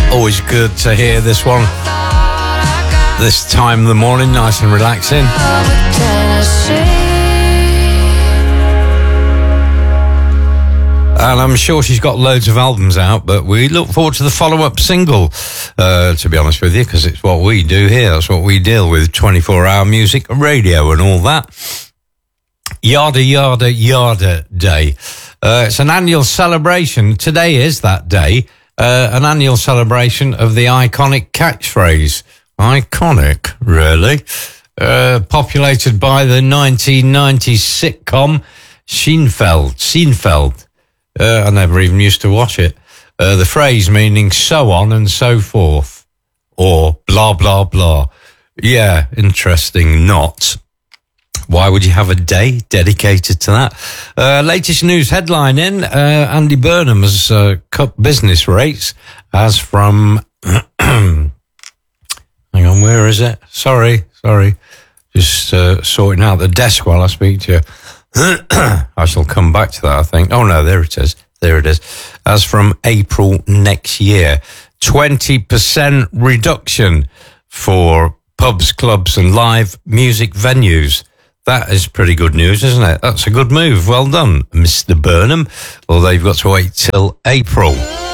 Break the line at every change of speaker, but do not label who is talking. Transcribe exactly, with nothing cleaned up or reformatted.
Always good to hear this one. This time of the morning, nice and relaxing. And I'm sure she's got loads of albums out, but we look forward to the follow-up single, uh, to be honest with you, because it's what we do here. That's what we deal with, twenty-four hour music, radio and all that. Yada, yada, yada day. Uh, it's an annual celebration. Today is that day. Uh, an annual celebration of the iconic catchphrase. Iconic, really? Uh, populated by the nineteen nineties sitcom Seinfeld. Seinfeld. Uh, I never even used to watch it. Uh, the phrase meaning so on and so forth. Or blah, blah, blah. Yeah, interesting not. Why would you have a day dedicated to that? Uh, latest news headline in, uh, Andy Burnham has uh, cut business rates as from, hang on, where is it? Sorry, sorry. Just uh, sorting out the desk while I speak to you. I shall come back to that, I think. Oh, no, there it is. There it is. As from April next year, twenty percent reduction for pubs, clubs and live music venues. That is pretty good news, isn't it? That's a good move. Well done, Mister Burnham. Although you've got to wait till April.